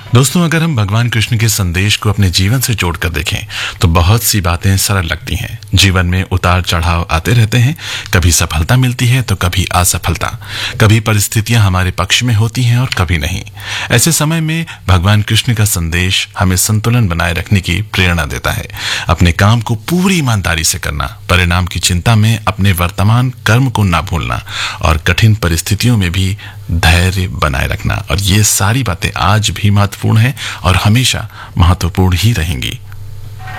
दोस्तों, अगर हम भगवान कृष्ण के संदेश को अपने जीवन से जोड़कर देखें तो बहुत सी बातें सरल लगती हैं। जीवन में उतार चढ़ाव आते रहते हैं, कभी सफलता मिलती है तो कभी असफलता, कभी परिस्थितियां हमारे पक्ष में होती हैं और कभी नहीं। ऐसे समय में भगवान कृष्ण का संदेश हमें संतुलन बनाए रखने की प्रेरणा देता है। अपने काम को पूरी ईमानदारी से करना, परिणाम की चिंता में अपने वर्तमान कर्म को ना भूलना और कठिन परिस्थितियों में भी धैर्य बनाए रखना, और ये सारी बातें आज भी महत्वपूर्ण है और हमेशा महत्वपूर्ण ही रहेंगी।